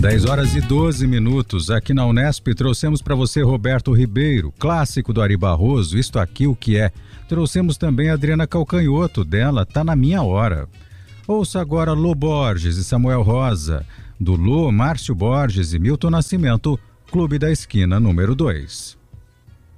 10h12. Aqui na Unesp trouxemos para você Roberto Ribeiro, clássico do Ari Barroso, Isto Aqui o Que É. Trouxemos também Adriana Calcanhoto, dela Tá Na Minha Hora. Ouça agora Lô Borges e Samuel Rosa, do Lô, Márcio Borges e Milton Nascimento, Clube da Esquina número 2.